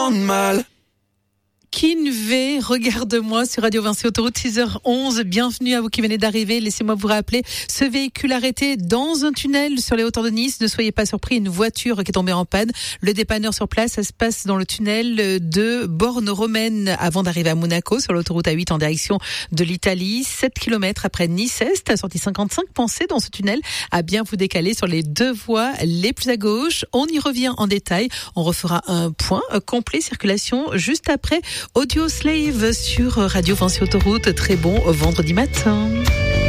de mal. Kinvé, regarde-moi sur Radio Vinci Autoroute 6h11. Bienvenue à vous qui venez d'arriver. Laissez-moi vous rappeler ce véhicule arrêté dans un tunnel sur les hauteurs de Nice. Ne soyez pas surpris, une voiture qui est tombée en panne. Le dépanneur sur place, ça se passe dans le tunnel de Borne-Romaine avant d'arriver à Monaco sur l'autoroute A8 en direction de l'Italie. 7 km après Nice-Est, à sortie 55. Pensez dans ce tunnel à bien vous décaler sur les deux voies les plus à gauche. On y revient en détail. On refera un point complet circulation juste après Audio Slave sur Radio Vinci Autoroute. Très bon vendredi matin.